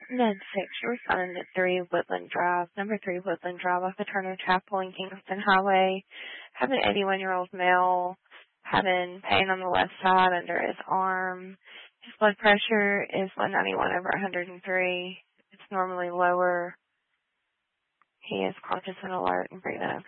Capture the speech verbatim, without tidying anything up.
Med six, you're responding at three Woodland Drive, number three Woodland Drive off the Turner Chapel and Kingston Highway. Have an eighty-one-year-old male having pain on the left side under his arm. His blood pressure is one ninety-one over one hundred three. It's normally lower. He is conscious and alert and breathing okay.